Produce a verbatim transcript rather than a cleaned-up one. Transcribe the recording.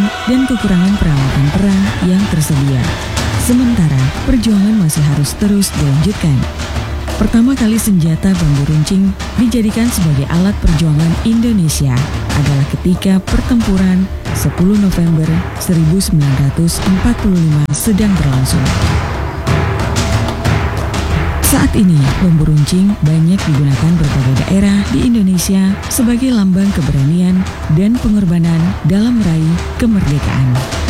dan kekurangan peralatan perang yang tersedia. Sementara, perjuangan masih harus terus dilanjutkan. Pertama kali senjata bambu runcing dijadikan sebagai alat perjuangan Indonesia adalah ketika pertempuran sepuluh November seribu sembilan ratus empat puluh lima sedang berlangsung. Saat ini, bambu runcing banyak digunakan berbagai daerah di Indonesia sebagai lambang keberanian dan pengorbanan dalam meraih kemerdekaan.